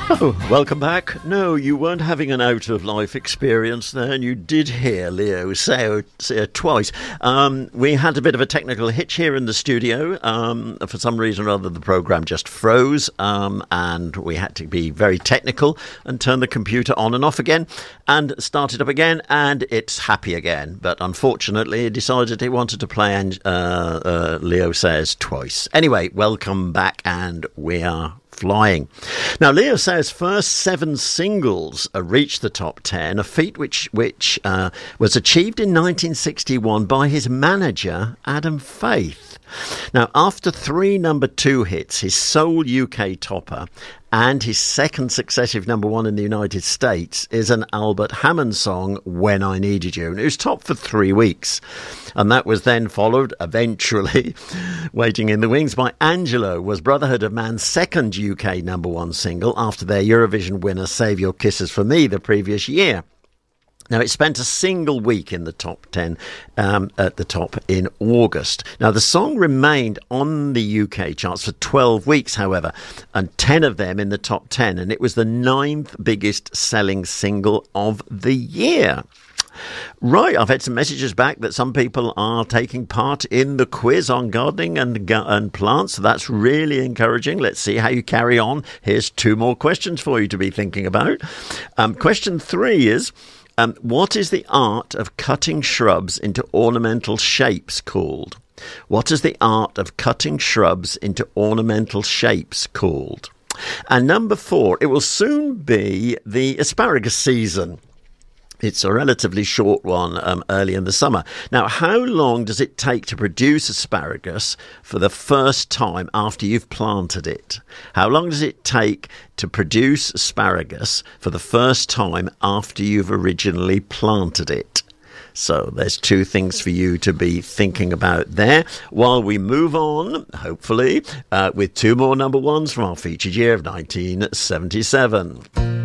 Oh, welcome back. No, you weren't having an out-of-life experience there, and you did hear Leo say it twice. We had a bit of a technical hitch here in the studio. For some reason or other, the programme just froze, and we had to be very technical and turn the computer on and off again, and start it up again, and it's happy again. But unfortunately, it decided it wanted to play Leo Says twice. Anyway, welcome back, and we are flying. Now, Leo Sayers' first 7 singles reached the top 10, a feat which was achieved in 1961 by his manager, Adam Faith. Now, after 3 number 2 hits, his sole UK topper, and his second successive number 1 in the United States is an Albert Hammond song, When I Needed You. And it was top for 3 weeks. And that was then followed, eventually, waiting in the wings, by Angelo, was Brotherhood of Man's second UK number 1 single after their Eurovision winner, Save Your Kisses for Me, the previous year. Now, it spent a single week in the top 10 at the top in August. Now, the song remained on the UK charts for 12 weeks, however, and 10 of them in the top 10, and it was the 9th biggest selling single of the year. Right, I've had some messages back that some people are taking part in the quiz on gardening and plants, so that's really encouraging. Let's see how you carry on. Here's 2 more questions for you to be thinking about. Question 3 is, what is the art of cutting shrubs into ornamental shapes called? What is the art of cutting shrubs into ornamental shapes called? And number 4, it will soon be the asparagus season. It's a relatively short one early in the summer. Now, how long does it take to produce asparagus for the first time after you've planted it? How long does it take to produce asparagus for the first time after you've originally planted it? So there's 2 things for you to be thinking about there while we move on, hopefully, with 2 more number 1s from our featured year of 1977.